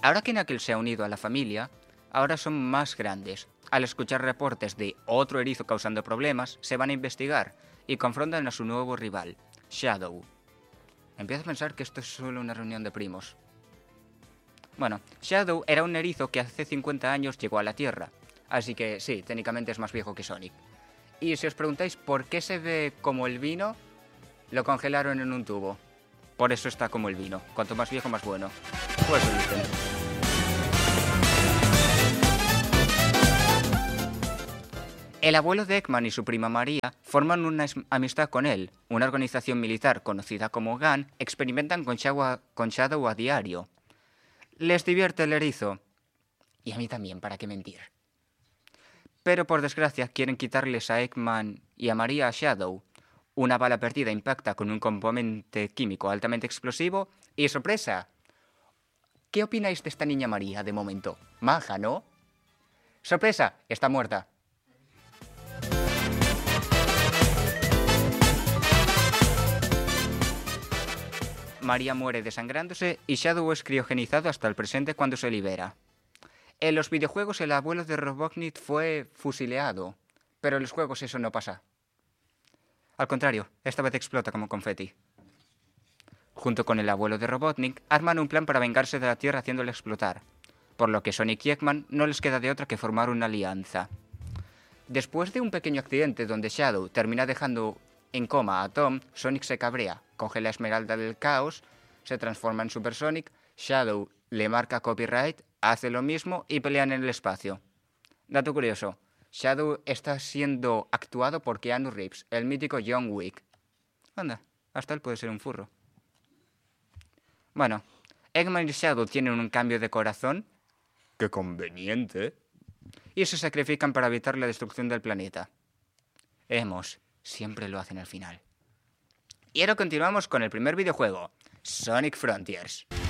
Ahora que Knuckles se ha unido a la familia, ahora son más grandes. Al escuchar reportes de otro erizo causando problemas, se van a investigar y confrontan a su nuevo rival, Shadow. Empiezo a pensar que esto es solo una reunión de primos. Bueno, Shadow era un erizo que hace 50 años llegó a la Tierra, así que sí, técnicamente es más viejo que Sonic. Y si os preguntáis por qué se ve como el vino, lo congelaron en un tubo. Por eso está como el vino, cuanto más viejo más bueno. Pues lo dicen. El abuelo de Eggman y su prima María forman una amistad con él. Una organización militar conocida como GAN experimentan con Shadow a diario. Les divierte el erizo. Y a mí también, ¿para qué mentir? Pero por desgracia quieren quitarles a Eggman y a María a Shadow. Una bala perdida impacta con un componente químico altamente explosivo y ¡sorpresa! ¿Qué opináis de esta niña María de momento? Maja, ¿no? ¡Sorpresa! Está muerta. María muere desangrándose y Shadow es criogenizado hasta el presente cuando se libera. En los videojuegos el abuelo de Robotnik fue fusileado, pero en los juegos eso no pasa. Al contrario, esta vez explota como confeti. Junto con el abuelo de Robotnik, arman un plan para vengarse de la Tierra haciéndole explotar, por lo que Sonic y Eggman no les queda de otra que formar una alianza. Después de un pequeño accidente donde Shadow termina dejando en coma a Tom, Sonic se cabrea, coge la esmeralda del caos, se transforma en Super Sonic, Shadow le marca copyright, hace lo mismo y pelean en el espacio. Dato curioso, Shadow está siendo actuado por Keanu Reeves, el mítico John Wick. Anda, hasta él puede ser un furro. Bueno, Eggman y Shadow tienen un cambio de corazón. ¡Qué conveniente! Y se sacrifican para evitar la destrucción del planeta. Siempre lo hacen al final. Y ahora continuamos con el primer videojuego, Sonic Frontiers.